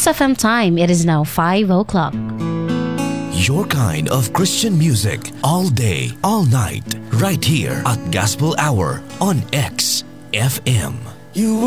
FM time, it is now 5 o'clock. Your kind of Christian music all day, all night, right here at Gospel Hour on X FM. You